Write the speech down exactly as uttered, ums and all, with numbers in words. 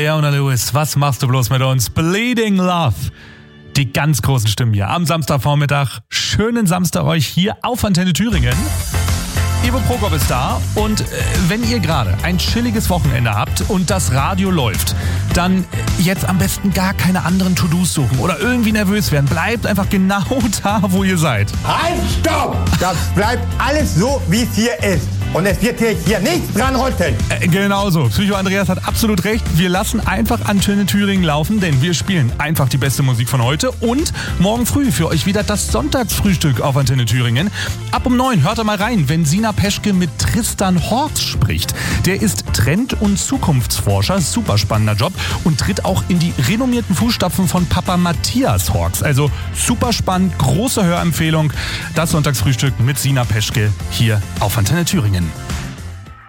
Leona Lewis, was machst du bloß mit uns? Bleeding Love. Die ganz großen Stimmen hier am Samstagvormittag. Schönen Samstag euch hier auf Antenne Thüringen. Ivo Prokop ist da und äh, wenn ihr gerade ein chilliges Wochenende habt und das Radio läuft, dann jetzt am besten gar keine anderen To-Dos suchen oder irgendwie nervös werden. Bleibt einfach genau da, wo ihr seid. Halt, stopp! Das bleibt alles so, wie es hier ist. Und es wird hier, hier nichts dran rütteln. Äh, genau so. Psycho Andreas hat absolut recht. Wir lassen einfach Antenne Thüringen laufen, denn wir spielen einfach die beste Musik von heute. Und morgen früh für euch wieder das Sonntagsfrühstück auf Antenne Thüringen. Ab um neun hört ihr mal rein, wenn Sina Peschke mit Tristan Horst spricht. Der ist Trend- und Zukunftsforscher, super spannender Job und tritt auch in die renommierten Fußstapfen von Papa Matthias Horst. Also super spannend, große Hörempfehlung. Das Sonntagsfrühstück mit Sina Peschke hier auf Antenne Thüringen.